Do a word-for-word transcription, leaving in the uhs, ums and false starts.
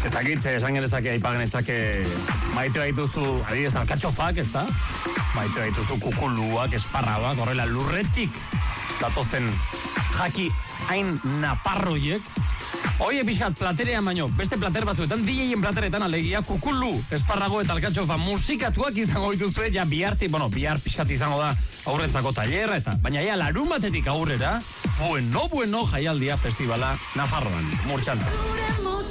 Ez dakit, esan genezake, aipagen ezake, maite baituzu, adidez, alkatxofak, ez da? Maite baituzu kukuluak, esparrabak, horrela lurretik datozen jaki hain naparroiek. Oie pixkat platerean baino, beste plater batzuetan, D J-en plateretan alegia kukulu, esparrago eta alkatxofa musikatuak izango dituzue, ja biharti, bueno, bihar pixkat izango da aurrentzako tailerra eta, baina ja larun batetik aurrera, bueno, bueno, jaialdia festivala Nafarroan, Murtxanta.